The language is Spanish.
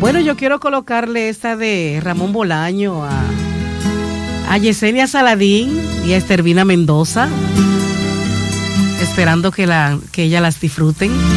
Bueno, yo quiero colocarle esta de Ramón Bolaño a Yesenia Saladín y a Estervina Mendoza, esperando que ellas las disfruten.